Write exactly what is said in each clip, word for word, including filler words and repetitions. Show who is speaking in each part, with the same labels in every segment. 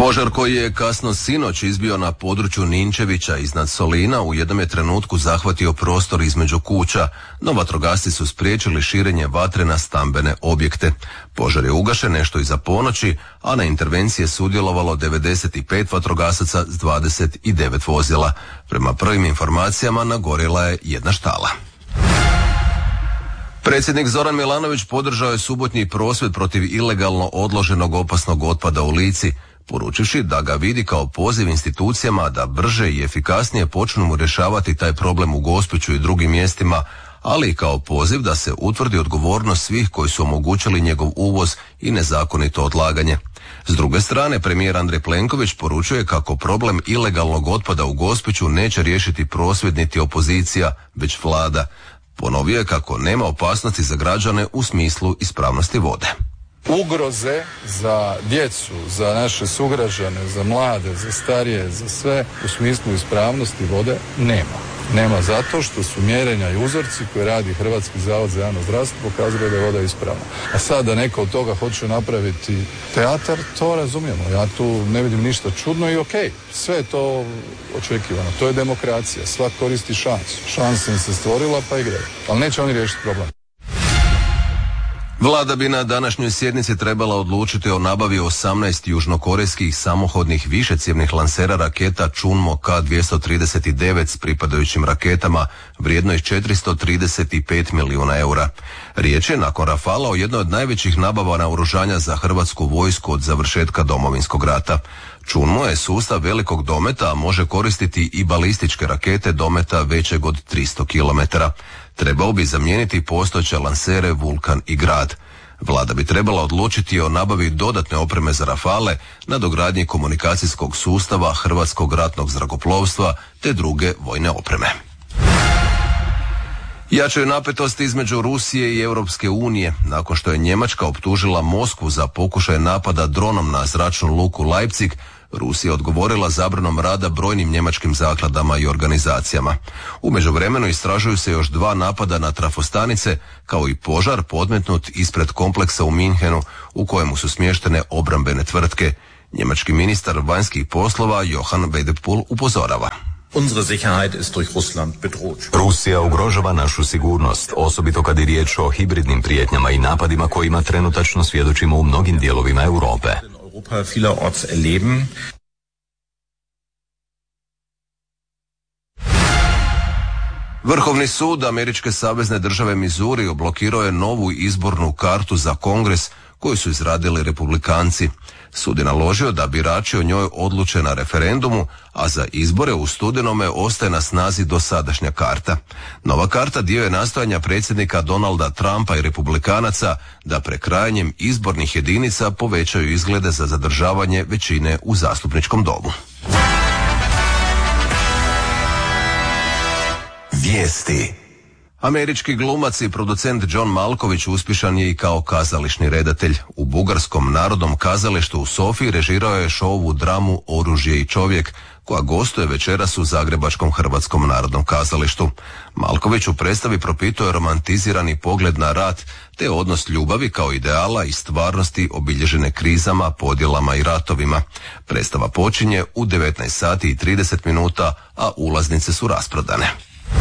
Speaker 1: Požar koji je kasno sinoć izbio na području Ninčevića iznad Solina u jednom je trenutku zahvatio prostor između kuća, no vatrogasci su spriječili širenje vatre na stambene objekte. Požar je ugašen nešto iza ponoći, a na intervencije sudjelovalo devedeset pet vatrogasaca s dvadeset devet vozila. Prema prvim informacijama nagorjela je jedna štala. Predsjednik Zoran Milanović podržao je subotnji prosvjed protiv ilegalno odloženog opasnog otpada u Lici, poručivši da ga vidi kao poziv institucijama da brže i efikasnije počnu rješavati taj problem u Gospiću i drugim mjestima, ali i kao poziv da se utvrdi odgovornost svih koji su omogućili njegov uvoz i nezakonito odlaganje. S druge strane, premijer Andrej Plenković poručuje kako problem ilegalnog otpada u Gospiću neće riješiti prosvjed niti opozicija, već Vlada. Ponovio je kako nema opasnosti za građane u smislu ispravnosti vode.
Speaker 2: Ugroze za djecu, za naše sugrađane, za mlade, za starije, za sve u smislu ispravnosti vode nema. Nema zato što su mjerenja i uzorci koje radi Hrvatski zavod za javno zdravstvo pokazuje da je voda ispravna. A sad da neko od toga hoće napraviti teatar, to razumijemo. Ja tu ne vidim ništa čudno i okej, okay, sve je to očekivano. To je demokracija, svak koristi šansu. Šansa im se stvorila pa igraju. Ali neće oni riješiti problem.
Speaker 1: Vlada bi na današnjoj sjednici trebala odlučiti o nabavi osamnaest južnokorejskih samohodnih višecjevnih lansera raketa Chunmo K dvjesto trideset devet s pripadajućim raketama vrijednoj četiristo trideset pet milijuna eura. Riječ je nakon Rafala o jednoj od najvećih nabava naoružanja za hrvatsku vojsku od završetka Domovinskog rata. Chunmo je sustav velikog dometa, a može koristiti i balističke rakete dometa većeg od tristo kilometara. Trebao bi zamijeniti postojeće lansere Vulkan i Grad. Vlada bi trebala odlučiti o nabavi dodatne opreme za Rafale, nadogradnji komunikacijskog sustava Hrvatskog ratnog zrakoplovstva te druge vojne opreme. Jačaju napetosti između Rusije i Europske unije nakon što je Njemačka optužila Moskvu za pokušaj napada dronom na zračnu luku Leipzig. Rusija odgovorila zabranom rada brojnim njemačkim zakladama i organizacijama. U međuvremenu istražuju se još dva napada na trafostanice, kao i požar podmetnut ispred kompleksa u Minhenu u kojemu su smještene obrambene tvrtke. Njemački ministar vanjskih poslova Johann Wadephul upozorava.
Speaker 3: Unsere Sicherheit ist durch Russland bedroht.
Speaker 4: Rusija ugrožava našu sigurnost, osobito kad je riječ o hibridnim prijetnjama i napadima kojima trenutačno svjedočimo u mnogim dijelovima Europe.
Speaker 3: Europa vielerorts erleben.
Speaker 1: Vrhovni sud američke savezne države Missouri blokirao je novu izbornu kartu za Kongres koju su izradili republikanci. Sud je naložio da birači o njoj odluče na referendumu, a za izbore u studenome ostaje na snazi dosadašnja karta. Nova karta dio je nastojanja predsjednika Donalda Trumpa i republikanaca da prekrajanjem izbornih jedinica povećaju izglede za zadržavanje većine u zastupničkom domu.
Speaker 5: Vijesti.
Speaker 1: Američki glumac i producent John Malkovich uspješan je i kao kazališni redatelj. U Bugarskom narodnom kazalištu u Sofiji režirao je šovu dramu Oružje i čovjek, koja gostuje večeras u Zagrebačkom Hrvatskom narodnom kazalištu. Malković u predstavi propituje romantizirani pogled na rat, te odnos ljubavi kao ideala i stvarnosti obilježene krizama, podjelama i ratovima. Predstava počinje u devetnaest sati i trideset minuta, a ulaznice su rasprodane.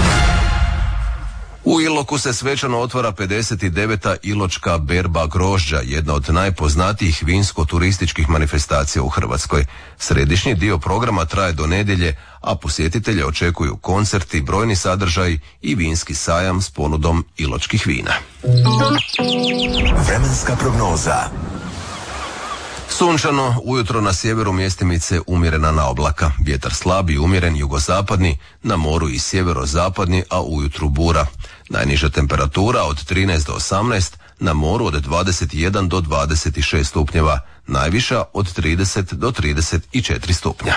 Speaker 1: U Iloku se svečano otvara pedeset deveta Iločka berba grožđa, jedna od najpoznatijih vinsko-turističkih manifestacija u Hrvatskoj. Središnji dio programa traje do nedjelje, a posjetitelje očekuju koncerti, brojni sadržaji i vinski sajam s ponudom iločkih vina.
Speaker 5: Vremenska prognoza.
Speaker 1: Sunčano, ujutro na sjeveru mjestimice umjerena na oblaka, vjetar slab i umjeren jugozapadni, na moru i sjeverozapadni, a ujutru bura. Najniža temperatura od trinaest do osamnaest, na moru od dvadeset jedan do dvadeset šest stupnjeva, najviša od trideset do trideset četiri stupnja.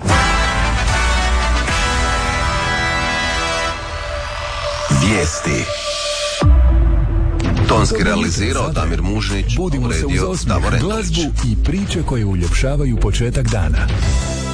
Speaker 5: Vijesti.
Speaker 1: Tonski realizirao Damir Mužnić,
Speaker 6: budimo se uz
Speaker 1: uredio
Speaker 6: osmijeh,
Speaker 1: Davor Rendulić.
Speaker 6: glazbu i priče koje uljepšavaju početak dana.